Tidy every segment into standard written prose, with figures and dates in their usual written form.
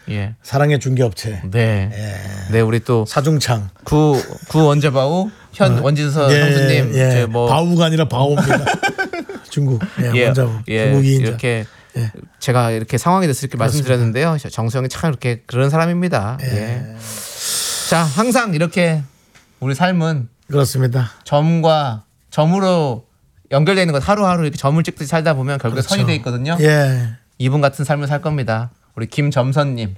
예. 사랑의 중개업체. 네. 예. 네, 우리 또 사중창. 구 원자바우 현 원진서 예, 형수님. 예. 뭐 바우가 아니라 바오입니다. 중국. 예, 원자우. 중국이 이렇게 제가 이렇게 상황이 됐을 때 말씀드렸는데요. 정수영이 참 이렇게 그런 사람입니다. 예. 자, 항상 이렇게 우리 삶은 그렇습니다. 점으로 연결되어 있는 것 하루하루 이렇게 점을 찍듯이 살다 보면 결국에 선이 돼 있거든요. 예. 이분 같은 삶을 살 겁니다. 우리 김점선님.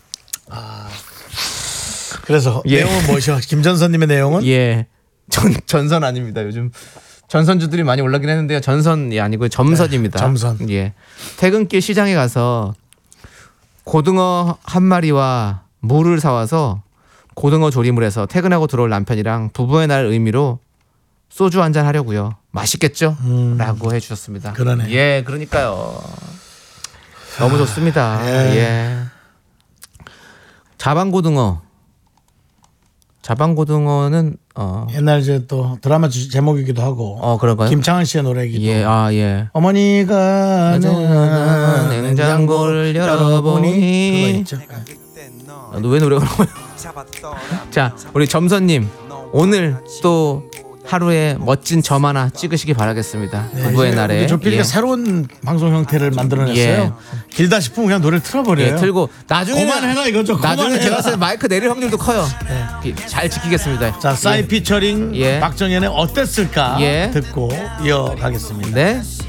그래서 내용은 뭐죠? 김전선님의 내용은? 예. 전선 아닙니다. 요즘 전선주들이 많이 올라긴 했는데요. 전선이 아니고 점선입니다. 점선. 예. 퇴근길 시장에 가서 고등어 한 마리와 물을 사와서 고등어 조림을 해서 퇴근하고 들어올 남편이랑 부부의 날 의미로 소주 한잔 하려고요. 맛있겠죠? 라고 해주셨습니다. 그러네. 예, 그러니까요. 너무 좋습니다. 예. 자방고등어는 옛날 이제 또 드라마 제목이기도 하고. 그런가요? 김창완 씨의 노래이기도. 예, 예. 어머니가 냉장고를 열어보니. 그거 있죠. 너 왜 노래가 나와요? 자, 우리 점선님 오늘 또 하루에 멋진 점 하나 찍으시기 바라겠습니다. 부부의 날에. 조필이가 새로운 방송 형태를 만들어냈어요. 길다 싶으면 그냥 노래를 틀어버려요. 예, 틀고 나중에 그만해라 이거죠. 나중에 제가 봤을 때 마이크 내릴 확률도 커요. 잘 지키겠습니다. 자, 싸이 피처링 예. 박정현의 어땠을까 예. 듣고 이어가겠습니다. 네.